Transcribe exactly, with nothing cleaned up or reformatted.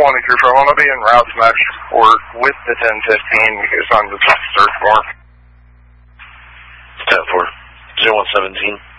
one if you're trying to be in routes match report with the ten fifteen because I'm the search for. ten four. zero one seventeen.